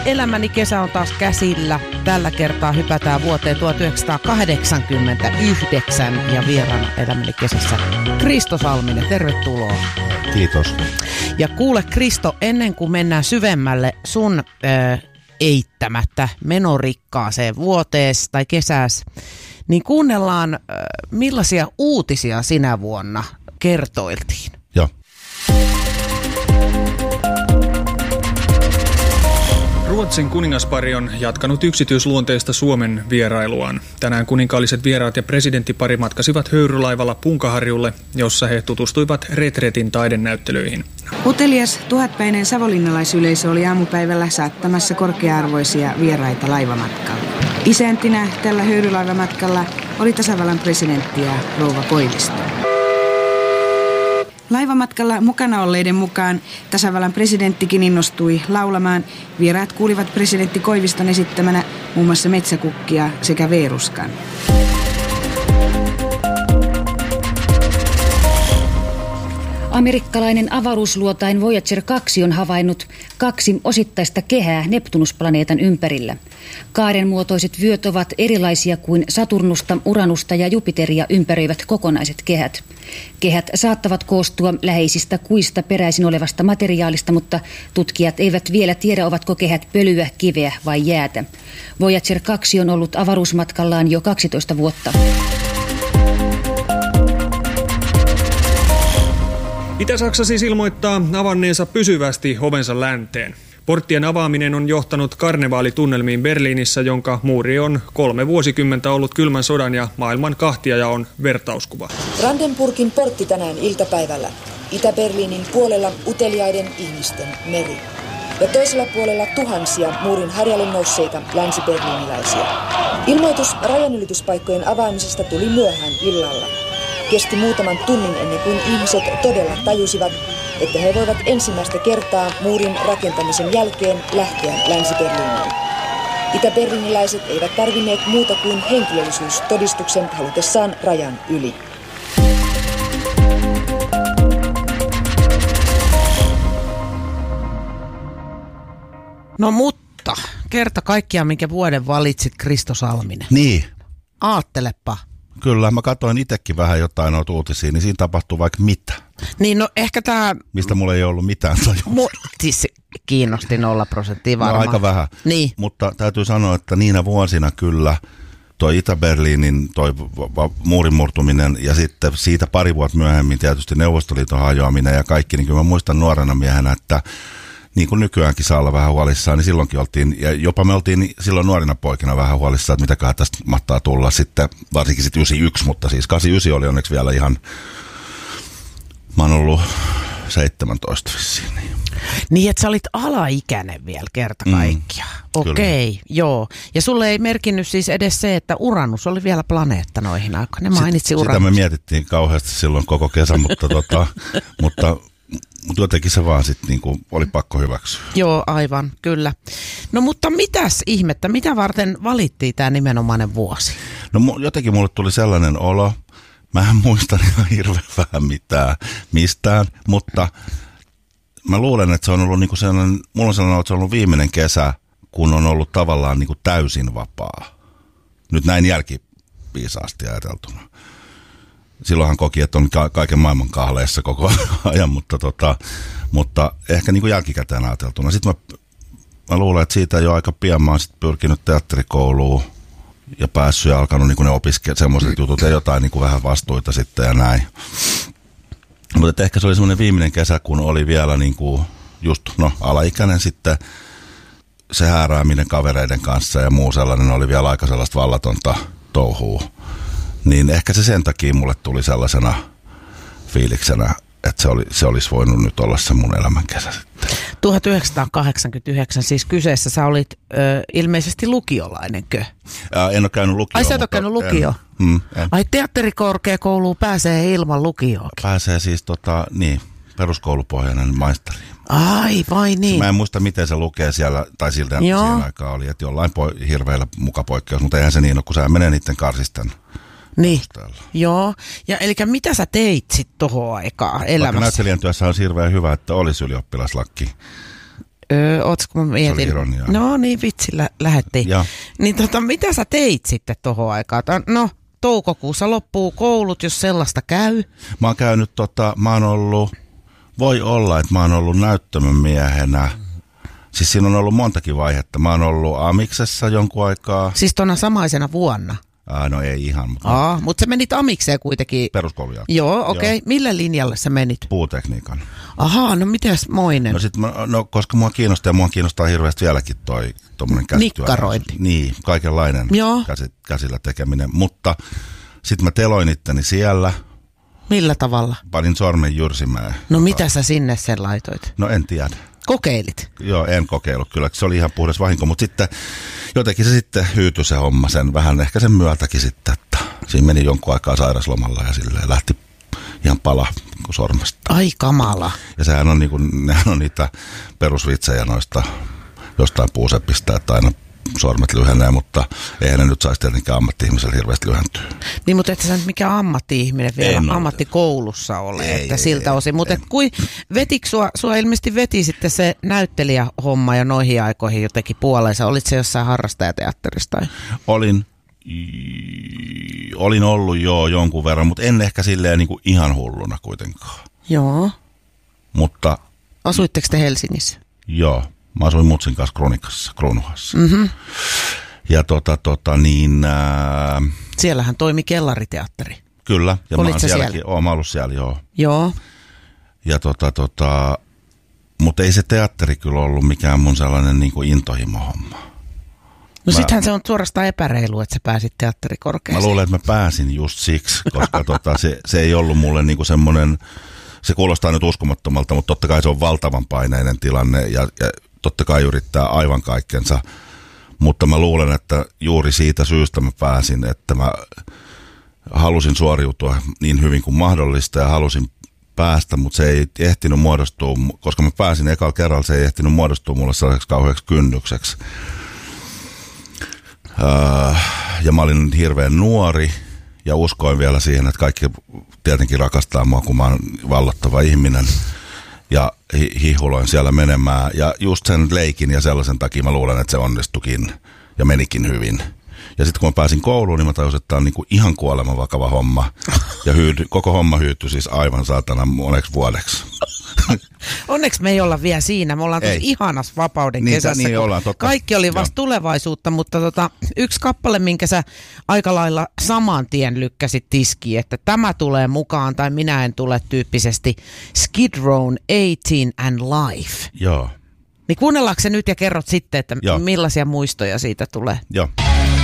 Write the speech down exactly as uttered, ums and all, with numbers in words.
elämäni kesä on taas käsillä. Tällä kertaa hypätään vuoteen tuhatyhdeksänsataakahdeksankymmentäyhdeksän ja vieraana elämäni kesässä Kristo Salminen. Tervetuloa. Kiitos. Ja kuule Kristo, ennen kuin mennään syvemmälle sun äh, eittämättä menorikkaaseen vuotees tai kesääs, niin kuunnellaan äh, millaisia uutisia sinä vuonna kertoiltiin. Joo. Ruotsin kuningaspari on jatkanut yksityisluonteista Suomen vierailuaan. Tänään kuninkaalliset vieraat ja presidenttipari matkasivat höyrylaivalla Punkaharjulle, jossa he tutustuivat retretin taidenäyttelyihin. Utelias tuhatpäinen savonlinnalaisyleisö oli aamupäivällä saattamassa korkea-arvoisia vieraita laivamatkalla. Isäntinä tällä höyrylaivamatkalla oli tasavallan presidentti ja rouva Koivisto. Laivamatkalla mukana olleiden mukaan tasavallan presidenttikin innostui laulamaan. Vieraat kuulivat presidentti Koiviston esittämänä muun muassa Metsäkukkia sekä Veeruskan. Amerikkalainen avaruusluotain Voyager kaksi on havainnut kaksi osittaista kehää Neptunusplaneetan ympärillä. Kaaren muotoiset vyöt ovat erilaisia kuin Saturnusta, Uranusta ja Jupiteria ympäröivät kokonaiset kehät. Kehät saattavat koostua läheisistä kuista peräisin olevasta materiaalista, mutta tutkijat eivät vielä tiedä, ovatko kehät pölyä, kiveä vai jäätä. Voyager kaksi on ollut avaruusmatkallaan jo kaksitoista vuotta. Itä-Saksa siis ilmoittaa avanneensa pysyvästi ovensa länteen. Porttien avaaminen on johtanut karnevaalitunnelmiin Berliinissä, jonka muuri on kolme vuosikymmentä ollut kylmän sodan ja maailman kahtiajaon vertauskuva. Brandenburgin portti tänään iltapäivällä. Itä-Berliinin puolella uteliaiden ihmisten meri. Ja toisella puolella tuhansia muurin harjalle nousseita länsi-berliiniläisiä. Ilmoitus rajanylityspaikkojen avaamisesta tuli myöhään illalla. Kesti muutaman tunnin ennen kuin ihmiset todella tajusivat, että he voivat ensimmäistä kertaa muurin rakentamisen jälkeen lähteä Länsi-Berliiniin. Itä-berliiniläiset eivät tarvinneet muuta kuin henkilöllisyystodistuksen halutessaan rajan yli. No mutta, kerta kaikkiaan, minkä vuoden valitsit Kristo Salminen. Niin. Aattelepa. Kyllä, mä katsoin itsekin vähän jotain noita uutisia, niin siinä tapahtuu vaikka mitä. Niin no ehkä tää... Mistä mulla ei ollut mitään tajua. Mu- siis kiinnosti nolla prosenttia varmaan. No aika vähän, niin. Mutta täytyy sanoa, että niinä vuosina kyllä toi Itä-Berliinin toi muurin murtuminen ja sitten siitä pari vuotta myöhemmin tietysti Neuvostoliiton hajoaminen ja kaikki, niin kyllä mä muistan nuorena miehenä, että niin kuin nykyäänkin saa olla vähän huolissaan, niin silloinkin oltiin, ja jopa me oltiin silloin nuorina poikina vähän huolissaan, että mitäköhän tästä mahtaa tulla sitten, varsinkin sitten yhdeksänkymmentäyksi, mutta siis kahdeksankymmentäyhdeksän oli onneksi vielä ihan, mä oon ollut seitsemäntoista vissiin. Niin, niin että sä olit alaikäinen vielä kerta kaikkiaan. Mm, Okei, okay, joo. Ja sulle ei merkinnyt siis edes se, että Uranus oli vielä planeetta noihin aikoihin. Ne mainitsi Uranus. Sitä me mietittiin kauheasti silloin koko kesä, mutta, tota, mutta Mutta jotenkin se vaan sitten niinku oli pakko hyväksyä. Joo, aivan, kyllä. No mutta mitäs ihmettä, mitä varten valittiin tämä nimenomainen vuosi? No jotenkin mulle tuli sellainen olo, mä en muista ihan hirveän vähän mitään mistään, mutta mä luulen, että se on ollut niinku sellainen, mulla on sellainen, että se on ollut viimeinen kesä, kun on ollut tavallaan niinku täysin vapaa. Nyt näin jälkiviisaasti ajateltuna. Silloinhan koki, että on ka- kaiken maailman kahleissa koko ajan, mutta, tota, mutta ehkä niin kuin jälkikäteen ajateltuna. Sitten mä, mä luulen, että siitä jo aika pian mä oon sit pyrkinyt teatterikouluun ja päässyt ja alkanut niin ne opiskella semmoiset jutut ja jotain niin kuin vähän vastuita sitten ja näin. Mutta ehkä se oli semmoinen viimeinen kesä, kun oli vielä niin kuin just no, alaikäinen sitten se häärääminen kavereiden kanssa ja muu sellainen oli vielä aika sellaista vallatonta touhua. Niin ehkä se sen takia mulle tuli sellaisena fiiliksenä, että se, oli, se olisi voinut nyt olla se mun elämän kesä sitten. tuhatyhdeksänsataakahdeksankymmentäyhdeksän siis kyseessä, sä olit ö, ilmeisesti lukiolainenkö? Ää, en ole käynyt lukioon. Ai sä et ole käynyt lukioon? Mm, Ai teatterikorkeakouluun pääsee ilman lukioon? Pääsee siis tota, niin, peruskoulupohjainen maisteri. Ai vai niin? Mä en muista miten se lukee siellä, tai siltä siihen aikaan oli, että jollain po- hirveillä mukapoikkeus, mutta eihän se niin ole, kun sä menee niiden karsisten. Niin, joo. Ja eli mitä sä teit sit tohon aikaan elämässä? Vaikka näyttelijän työssä on hirveän hyvä, että olisi ylioppilaslakki. Öö, oots, kun mä mietin. Se oli ironiaa. No niin, vitsillä lähettiin. Ja. Niin tota, mitä sä teit sitten tohon aikaan? No, toukokuussa loppuu koulut, jos sellaista käy. Mä oon käynyt, tota, mä oon ollut, voi olla, että mä oon ollut näyttömän miehenä. Siis siinä on ollut montakin vaihetta. Mä oon ollut Amiksessa jonkun aikaa. Siis tuona samaisena vuonna? Aa, no ei ihan. Mutta Aa, mutta sä menit Amikseen kuitenkin. Peruskoulu jatkaa. Joo, okei. Okay. Millä linjalle sä menit? Puutekniikan. Ahaa, no mitäs moinen? No sit mä, no koska mua kiinnostaa ja mua kiinnostaa hirveästi vieläkin toi tommonen käsityö. Nikkarointi. Niin, kaikenlainen käsi, käsillä tekeminen. Mutta sit mä teloin itteni siellä. Millä tavalla? Panin sormen jyrsimään. No mitä sä sinne sen laitoit? No en tiedä. Kokeilit? Joo, en kokeillut kyllä. Se oli ihan puhdas vahinko, mutta sitten jotenkin se sitten hyytyi se homma sen vähän ehkä sen myötäkin sitten, että siinä meni jonkun aikaa sairaslomalla ja silleen lähti ihan pala sormesta. Ai kamala. Ja sehän on, niinku, nehän on niitä perusvitsejä noista jostain puusepistä, että aina sormet lyhenee, mutta eihän ne nyt saisi tietenkään ammatti-ihmisellä hirveästi lyhentyä. Niin, mutta et sä nyt mikään ammatti-ihminen vielä en ammattikoulussa ole, ei, että ei, siltä ei, osin. Mutta kui vetikö sua, sua ilmeisesti veti sitten se näyttelijähomma jo noihin aikoihin jotenkin puoleensa? Olit se jossain harrastajateatterissa tai? Olin, olin ollut jo jonkun verran, mutta en ehkä silleen niin kuin ihan hulluna kuitenkaan. Joo. Mutta asuitteko te Helsingissä? Joo. Mä asuin mutsin kanssa Kruunikassa, Kruunuhassa. Mm-hmm. Ja tota, tota niin... Ää... Siellähän toimi kellariteatteri. Kyllä. Ja Olit mä oon siellä? sielläkin, oon mä ollut siellä, joo. Joo. Ja tota, tota... Mutta ei se teatteri kyllä ollut mikään mun sellainen niin kuin intohimo-homma. No mä... sittenhän se on suorastaan epäreilu, että sä pääsit teatterikorkeaseen. Mä luulen, että mä pääsin just siksi, koska tota, se, se ei ollut mulle niin kuin semmoinen... Se kuulostaa nyt uskomattomalta, mutta totta kai se on valtavan paineinen tilanne ja, ja totta kai yrittää aivan kaikkensa. Mutta mä luulen, että juuri siitä syystä mä pääsin, että mä halusin suoriutua niin hyvin kuin mahdollista ja halusin päästä, mutta se ei ehtinyt muodostua, koska mä pääsin ekalla kerralla, se ei ehtinyt muodostua mulle sellaiseksi kauheaksi kynnykseksi. Öö, ja mä olin hirveän nuori. Ja uskoin vielä siihen, että kaikki tietenkin rakastaa mua, kun mä oon vallottava ihminen. Ja hi- hihuloin siellä menemään. Ja just sen leikin ja sellaisen takia mä luulen, että se onnistukin ja menikin hyvin. Ja sitten kun mä pääsin kouluun, niin mä tajusin, että tää on niinku ihan kuoleman vakava homma. Ja hyydy, koko homma hyytyi siis aivan saatana moneksi vuodeksi. Onneksi me ei olla vielä siinä. Me ollaan tosi ihanassa vapauden niin, kesässä. Niin ollaan, totta. Kaikki oli vasta Joo. tulevaisuutta, mutta tota, yksi kappale, minkä sä aika lailla saman tien lykkäsit tiskiin, että tämä tulee mukaan tai minä en tule tyyppisesti. Skid Row'n eighteen and Life. Joo. Niin kuunnellaanko se nyt ja kerrot sitten, että Joo. millaisia muistoja siitä tulee? Joo.